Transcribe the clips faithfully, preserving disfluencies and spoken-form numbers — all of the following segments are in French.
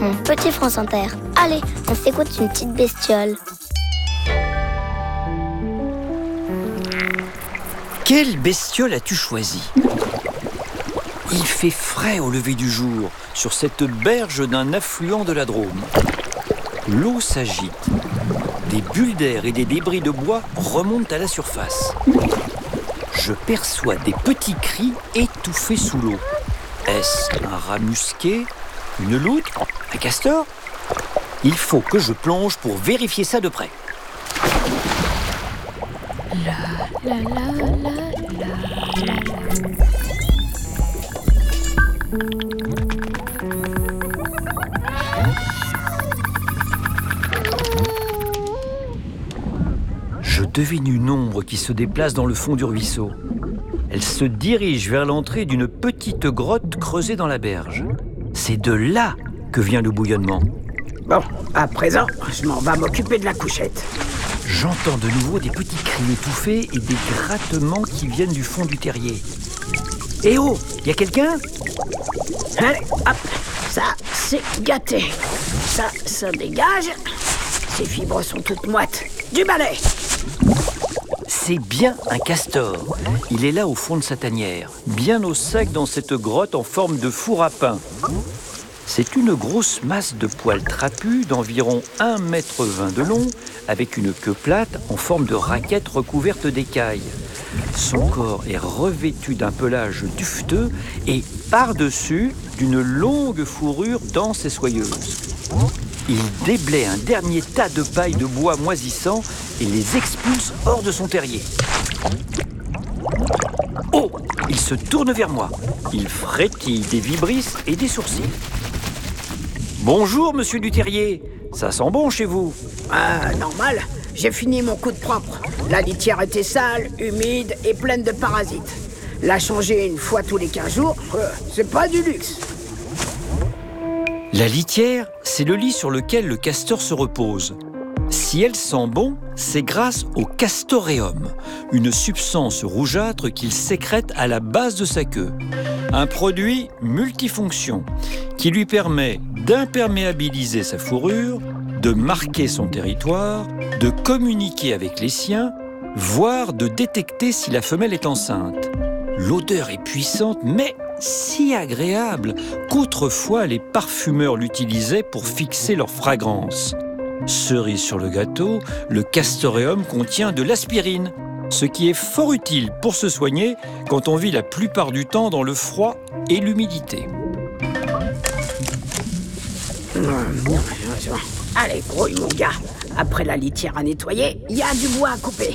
Mon petit France Inter. Allez, on s'écoute une petite bestiole. Quelle bestiole as-tu choisi ? Il fait frais au lever du jour, sur cette berge d'un affluent de la Drôme. L'eau s'agite. Des bulles d'air et des débris de bois remontent à la surface. Je perçois des petits cris étouffés sous l'eau. Est-ce un rat musqué ? Une loutre ? Un castor ? Il faut que je plonge pour vérifier ça de près. La, la, la, la, la, la. Je devine une ombre qui se déplace dans le fond du ruisseau. Elle se dirige vers l'entrée d'une petite grotte creusée dans la berge. C'est de là que vient le bouillonnement. Bon, à présent, je m'en vais m'occuper de la couchette. J'entends de nouveau des petits cris étouffés et des grattements qui viennent du fond du terrier. Eh oh, y a quelqu'un ? Allez, hop, ça, c'est gâté. Ça, ça dégage. Ces fibres sont toutes moites. Du balai. C'est bien un castor. Il est là au fond de sa tanière, bien au sec dans cette grotte en forme de four à pain. C'est une grosse masse de poils trapus d'environ un mètre vingt de long, avec une queue plate en forme de raquette recouverte d'écailles. Son corps est revêtu d'un pelage dufteux et par-dessus d'une longue fourrure dense et soyeuse. Il déblaye un dernier tas de paille de bois moisissant et les expulse hors de son terrier. Oh, il se tourne vers moi. Il frétille des vibrisses et des sourcils. Bonjour, monsieur du terrier. Ça sent bon chez vous? Ah, normal. J'ai fini mon coup de propre. La litière était sale, humide et pleine de parasites. La changer une fois tous les quinze jours, euh, c'est pas du luxe. La litière, c'est le lit sur lequel le castor se repose. Si elle sent bon, c'est grâce au castoreum, une substance rougeâtre qu'il sécrète à la base de sa queue. Un produit multifonction qui lui permet d'imperméabiliser sa fourrure, de marquer son territoire, de communiquer avec les siens, voire de détecter si la femelle est enceinte. L'odeur est puissante, mais si agréable qu'autrefois les parfumeurs l'utilisaient pour fixer leur fragrance. Cerise sur le gâteau, le castoreum contient de l'aspirine, ce qui est fort utile pour se soigner quand on vit la plupart du temps dans le froid et l'humidité. Allez, grouille mon gars. Après la litière à nettoyer, il y a du bois à couper.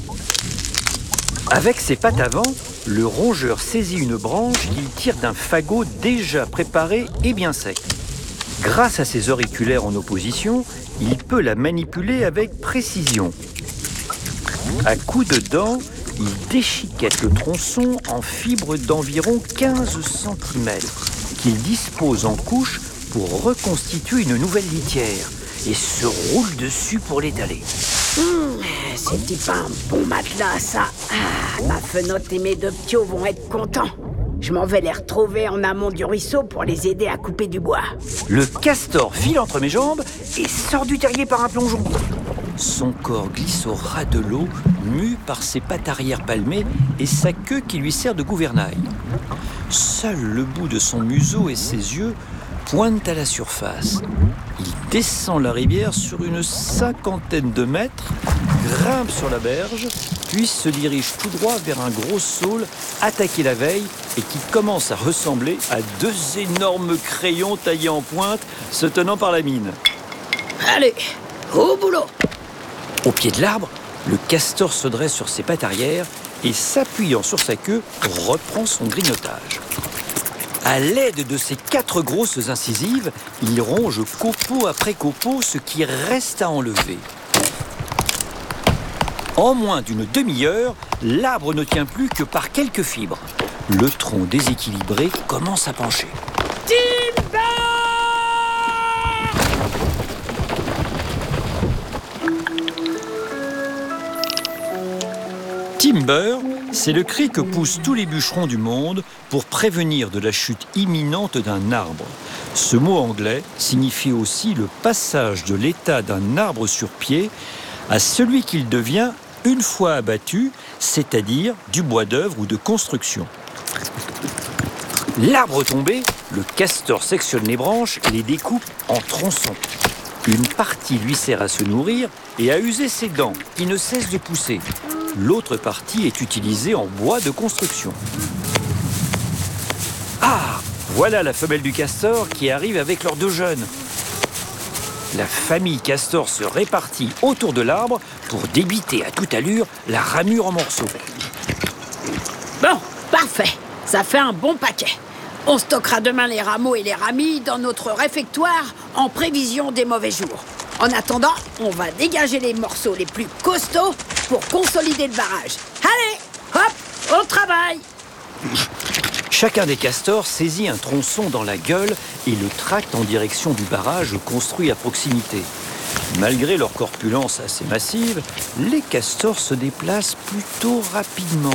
Avec ses pattes avant, le rongeur saisit une branche qu'il tire d'un fagot déjà préparé et bien sec. Grâce à ses auriculaires en opposition, il peut la manipuler avec précision. À coups de dents, il déchiquette le tronçon en fibres d'environ quinze centimètres qu'il dispose en couches pour reconstituer une nouvelle litière et se roule dessus pour l'étaler. Mmh, c'est pas un bon matelas, ça. Ah, ma fenotte et mes deux ptios vont être contents. Je m'en vais les retrouver en amont du ruisseau pour les aider à couper du bois. Le castor file entre mes jambes et sort du terrier par un plongeon. Son corps glisse au ras de l'eau, mu par ses pattes arrière palmées et sa queue qui lui sert de gouvernail. Seul le bout de son museau et ses yeux pointent à la surface. Il descend la rivière sur une cinquantaine de mètres, grimpe sur la berge, puis se dirige tout droit vers un gros saule attaqué la veille et qui commence à ressembler à deux énormes crayons taillés en pointe se tenant par la mine. Allez, au boulot! Au pied de l'arbre, le castor se dresse sur ses pattes arrière et, s'appuyant sur sa queue, reprend son grignotage. À l'aide de ses quatre grosses incisives, il ronge copeau après copeau ce qui reste à enlever. En moins d'une demi-heure, l'arbre ne tient plus que par quelques fibres. Le tronc déséquilibré commence à pencher. Timber! Timber, c'est le cri que poussent tous les bûcherons du monde pour prévenir de la chute imminente d'un arbre. Ce mot anglais signifie aussi le passage de l'état d'un arbre sur pied à celui qu'il devient une fois abattu, c'est-à-dire du bois d'œuvre ou de construction. L'arbre tombé, le castor sectionne les branches et les découpe en tronçons. Une partie lui sert à se nourrir et à user ses dents, qui ne cessent de pousser. L'autre partie est utilisée en bois de construction. Ah, voilà la femelle du castor qui arrive avec leurs deux jeunes. La famille castor se répartit autour de l'arbre pour débiter à toute allure la ramure en morceaux. Bon, parfait. Ça fait un bon paquet. On stockera demain les rameaux et les ramilles dans notre réfectoire en prévision des mauvais jours. En attendant, on va dégager les morceaux les plus costauds pour consolider le barrage. Allez, hop, au travail! Chacun des castors saisit un tronçon dans la gueule et le tracte en direction du barrage construit à proximité. Malgré leur corpulence assez massive, les castors se déplacent plutôt rapidement.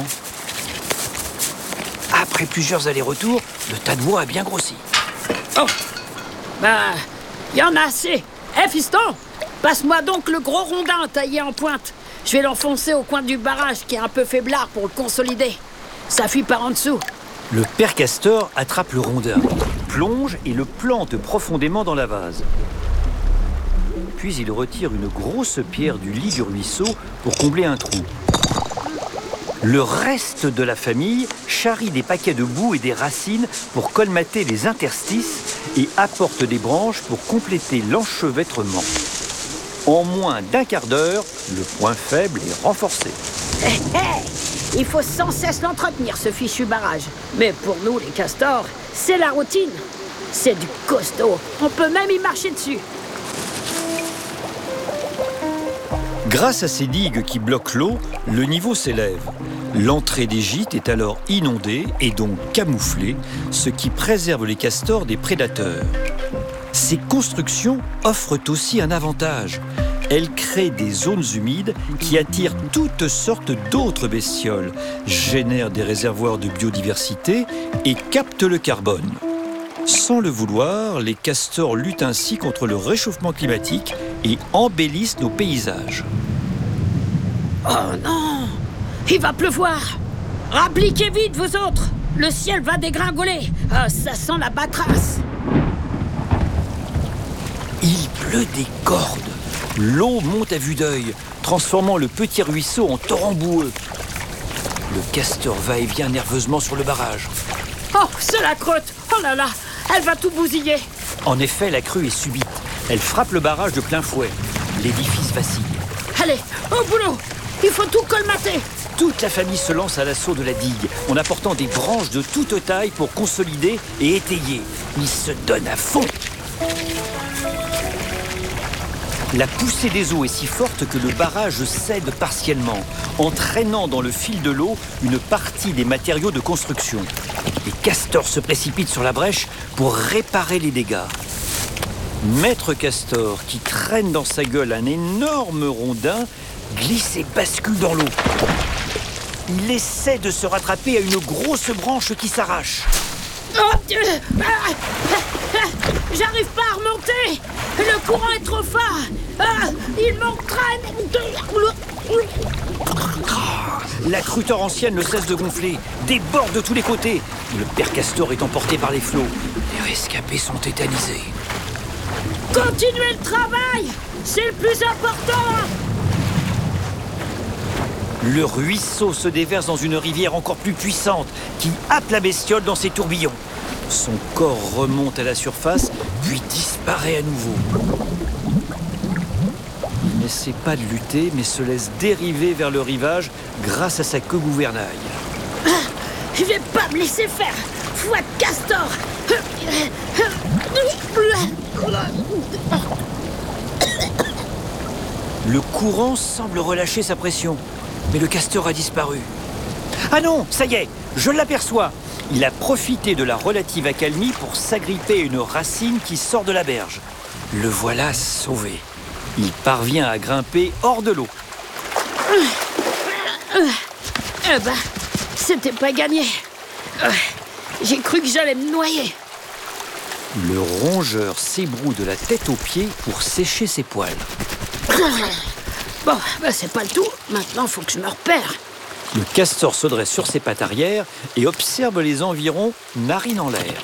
Après plusieurs allers-retours, le tas de bois a bien grossi. Oh, bah, y en a assez. Eh, fiston, passe-moi donc le gros rondin taillé en pointe. Je vais l'enfoncer au coin du barrage qui est un peu faiblard pour le consolider. Ça fuit par en dessous. Le père castor attrape le rondin, plonge et le plante profondément dans la vase. Puis il retire une grosse pierre du lit du ruisseau pour combler un trou. Le reste de la famille charrie des paquets de boue et des racines pour colmater les interstices et apporte des branches pour compléter l'enchevêtrement. En moins d'un quart d'heure, le point faible est renforcé. Hé, hé! Il faut sans cesse l'entretenir, ce fichu barrage. Mais pour nous, les castors, c'est la routine. C'est du costaud. On peut même y marcher dessus. Grâce à ces digues qui bloquent l'eau, le niveau s'élève. L'entrée des gîtes est alors inondée et donc camouflée, ce qui préserve les castors des prédateurs. Ces constructions offrent aussi un avantage. Elles créent des zones humides qui attirent toutes sortes d'autres bestioles, génèrent des réservoirs de biodiversité et captent le carbone. Sans le vouloir, les castors luttent ainsi contre le réchauffement climatique et embellissent nos paysages. Oh non! Il va pleuvoir! Rappliquez vite, vous autres! Le ciel va dégringoler! Ah, ça sent la batrace! Il pleut des cordes. L'eau monte à vue d'œil, transformant le petit ruisseau en torrent boueux. Le castor va et vient nerveusement sur le barrage. Oh, c'est la crotte! Oh là là! Elle va tout bousiller! En effet, la crue est subite. Elle frappe le barrage de plein fouet. L'édifice vacille. Allez, au boulot! Il faut tout colmater! Toute la famille se lance à l'assaut de la digue, en apportant des branches de toute taille pour consolider et étayer. Ils se donnent à fond. La poussée des eaux est si forte que le barrage cède partiellement, entraînant dans le fil de l'eau une partie des matériaux de construction. Les castors se précipitent sur la brèche pour réparer les dégâts. Maître Castor, qui traîne dans sa gueule un énorme rondin, glisse et bascule dans l'eau. Il essaie de se rattraper à une grosse branche qui s'arrache. Oh, j'arrive pas à remonter! Le courant est trop fort! Ah, il m'entraîne! La crue torrentielle ne cesse de gonfler, déborde de tous les côtés. Le père Castor est emporté par les flots. Les rescapés sont tétanisés. Continuez le travail! C'est le plus important! Le ruisseau se déverse dans une rivière encore plus puissante qui happe la bestiole dans ses tourbillons. Son corps remonte à la surface, puis disparaît à nouveau. Il n'essaie pas de lutter, mais se laisse dériver vers le rivage grâce à sa queue gouvernail. Ah, je vais pas me laisser faire! Foi de castor! Le courant semble relâcher sa pression, mais le castor a disparu. Ah non, ça y est, je l'aperçois. Il a profité de la relative accalmie pour s'agripper à une racine qui sort de la berge. Le voilà sauvé. Il parvient à grimper hors de l'eau. Eh ben, c'était pas gagné. J'ai cru que j'allais me noyer. Le rongeur s'ébroue de la tête aux pieds pour sécher ses poils. Bon, bah c'est pas le tout. Maintenant, faut que je me repère. Le castor se dresse sur ses pattes arrière et observe les environs, narine en l'air.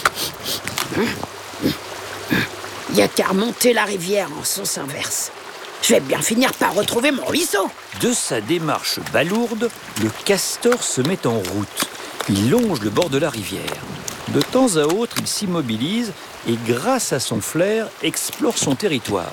Il y a qu'à remonter la rivière en sens inverse. Je vais bien finir par retrouver mon ruisseau. De sa démarche balourde, le castor se met en route. Il longe le bord de la rivière. De temps à autre, il s'immobilise et, grâce à son flair, explore son territoire.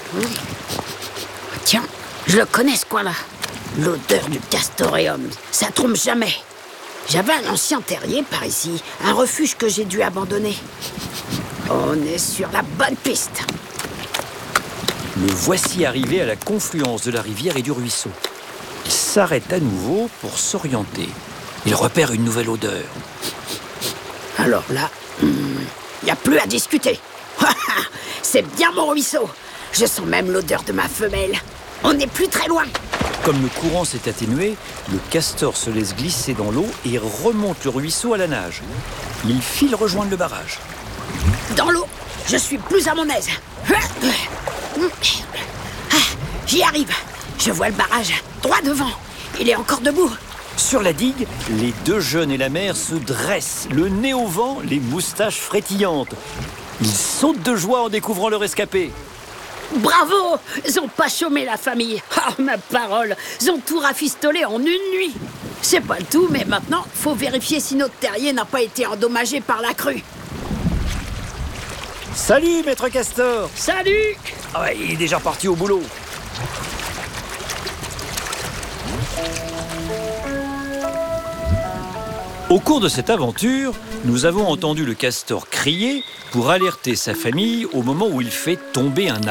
Tiens, je le connais ce coin-là. L'odeur du castoreum, ça trompe jamais. J'avais un ancien terrier par ici, un refuge que j'ai dû abandonner. On est sur la bonne piste. Le voici arrivé à la confluence de la rivière et du ruisseau. Il s'arrête à nouveau pour s'orienter. Il repère une nouvelle odeur. Alors là, il n'y a plus à discuter. C'est bien mon ruisseau. Je sens même l'odeur de ma femelle. On n'est plus très loin. Comme le courant s'est atténué, le castor se laisse glisser dans l'eau et remonte le ruisseau à la nage. Il file rejoindre le barrage. Dans l'eau, je suis plus à mon aise. J'y arrive. Je vois le barrage, droit devant. Il est encore debout. Sur la digue, les deux jeunes et la mère se dressent, le nez au vent, les moustaches frétillantes. Ils sautent de joie en découvrant leur escapé. Bravo! Ils ont pas chômé la famille. Ah, ma parole! Ils ont tout rafistolé en une nuit. C'est pas le tout, mais maintenant, faut vérifier si notre terrier n'a pas été endommagé par la crue. Salut, maître castor! Salut! Ah ouais, il est déjà parti au boulot. Au cours de cette aventure, nous avons entendu le castor crier pour alerter sa famille au moment où il fait tomber un arbre.